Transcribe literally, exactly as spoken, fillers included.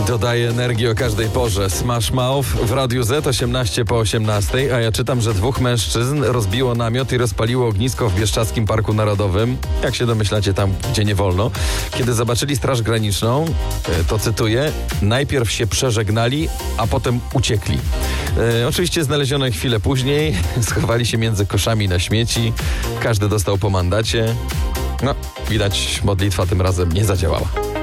dodaje energii o każdej porze. Smash Mouth w Radiu Z, osiemnaście po osiemnastej, a ja czytam, że dwóch mężczyzn rozbiło namiot i rozpaliło ognisko w Bieszczadzkim Parku Narodowym. Jak się domyślacie, tam, gdzie nie wolno. Kiedy zobaczyli Straż Graniczną, to cytuję, najpierw się przeżegnali, a potem uciekli. E, oczywiście znaleziono ich chwilę później, schowali się między koszami na śmieci, każdy dostał po mandacie. No, widać, modlitwa tym razem nie zadziałała.